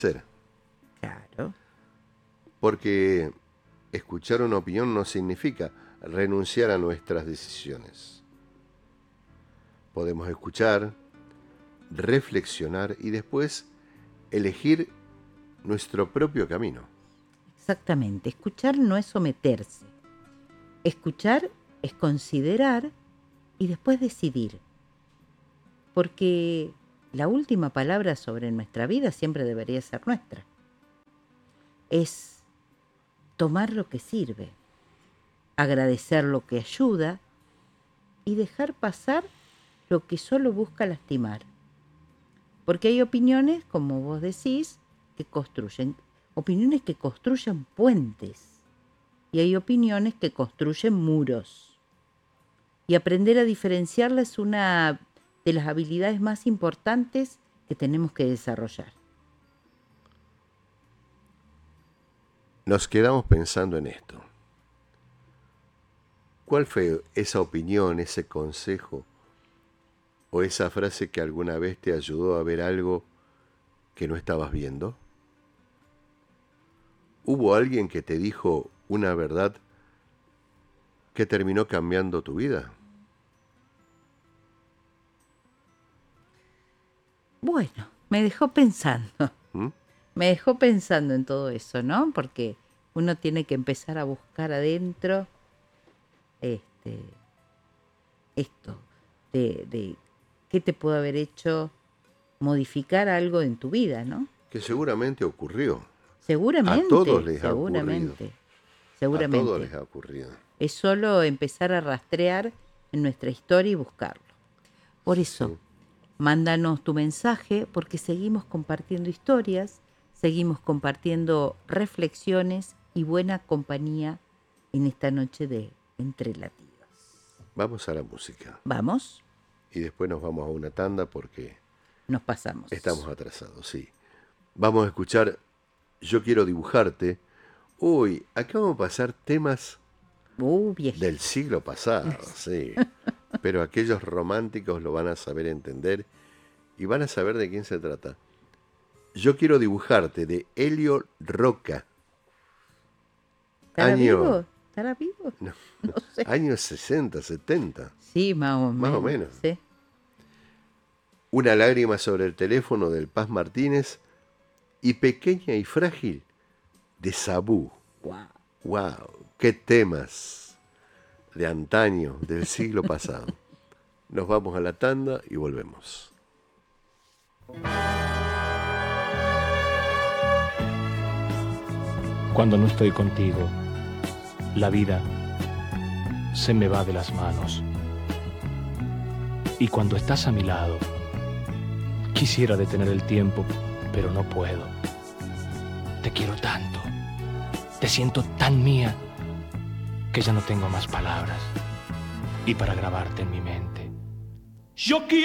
Ser. Claro. Porque escuchar una opinión no significa renunciar a nuestras decisiones. Podemos escuchar, reflexionar y después elegir nuestro propio camino. Exactamente. Escuchar no es someterse. Escuchar es considerar y después decidir. Porque la última palabra sobre nuestra vida siempre debería ser nuestra. Es tomar lo que sirve, agradecer lo que ayuda y dejar pasar lo que solo busca lastimar. Porque hay opiniones, como vos decís, que construyen, opiniones que construyen puentes y hay opiniones que construyen muros. Y aprender a diferenciarla es una de las habilidades más importantes que tenemos que desarrollar. Nos quedamos pensando en esto. ¿Cuál fue esa opinión, ese consejo o esa frase que alguna vez te ayudó a ver algo que no estabas viendo? ¿Hubo alguien que te dijo una verdad que terminó cambiando tu vida? Bueno, me dejó pensando. ¿Mm? Me dejó pensando en todo eso, ¿no? Porque uno tiene que empezar a buscar adentro esto de qué te pudo haber hecho modificar algo en tu vida, ¿no? Que seguramente ocurrió. Seguramente, A todos les ha ocurrido. seguramente, A seguramente. todos les ha ocurrido. Es solo empezar a rastrear en nuestra historia y buscarlo. Por eso, Sí. mándanos tu mensaje porque seguimos compartiendo historias, seguimos compartiendo reflexiones y buena compañía en esta noche de Entre Latidos. Vamos a la música. ¿Vamos? Y después nos vamos a una tanda porque Nos pasamos. estamos atrasados, sí. Vamos a escuchar Yo quiero dibujarte. Uy, acá vamos a pasar temas Viejo. del siglo pasado, sí. Pero aquellos románticos lo van a saber entender y van a saber de quién se trata. Yo quiero dibujarte, de Elio Roca. ¿Estará vivo? ¿Estará vivo? No, No sé. años 60, 70. Sí, más o menos. Más o menos. Sí. Una lágrima sobre el teléfono del Paz Martínez y Pequeña y Frágil de Sabú. Wow. ¡Wow! ¡Qué temas de antaño, del siglo pasado! Nos vamos a la tanda y volvemos. Cuando no estoy contigo, la vida se me va de las manos. Y cuando estás a mi lado, quisiera detener el tiempo, pero no puedo. Te quiero tanto, te siento tan mía, que ya no tengo más palabras. Y para grabarte en mi mente, yo quiero